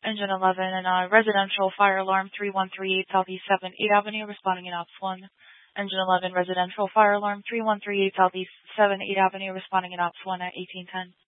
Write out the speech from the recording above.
Engine 11 and residential fire alarm 3138 Southeast 7 8 Avenue, responding in Ops 1. Engine 11 residential fire alarm 3138 Southeast 7 8 Avenue, responding in Ops 1 at 1810.